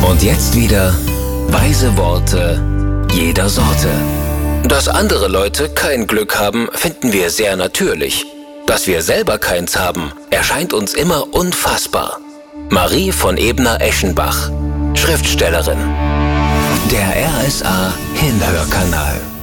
Und jetzt wieder weise Worte jeder Sorte. Dass andere Leute kein Glück haben, finden wir sehr natürlich. Dass wir selber keins haben, erscheint uns immer unfassbar. Marie von Ebner-Eschenbach, Schriftstellerin. Der RSA Hinhörkanal.